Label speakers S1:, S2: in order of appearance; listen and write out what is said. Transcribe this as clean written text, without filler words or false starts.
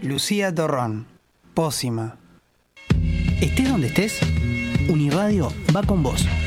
S1: Lucía Torrón, Pócima.
S2: Estés donde estés, Uniradio va con vos.